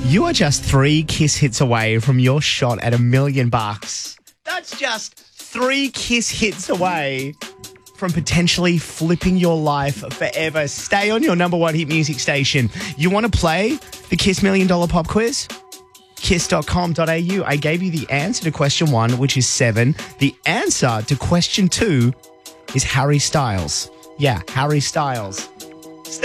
You are just 3 Kiss hits away from your shot at $1 million. That's just 3 Kiss hits away from potentially flipping your life forever. Stay on your number one hit music station. You want to play the Kiss $1 Million Pop Quiz? Kiss.com.au. I gave you the answer to question 1, which is 7. The answer to question 2 is Harry Styles. Yeah, Harry Styles.